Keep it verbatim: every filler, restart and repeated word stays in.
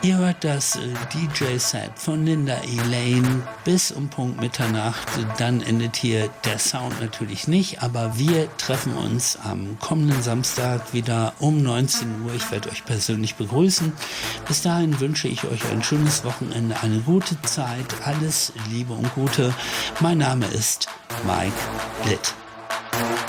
Ihr hört das äh, D J-Set von Linda Elaine bis um Punkt Mitternacht. Dann endet hier der Sound natürlich nicht, aber wir treffen uns am kommenden Samstag wieder um neunzehn Uhr. Ich werde euch persönlich begrüßen. Bis dahin wünsche ich euch ein schönes Wochenende, eine gute Zeit, alles Liebe und Gute. Mein Name ist Mike Litt.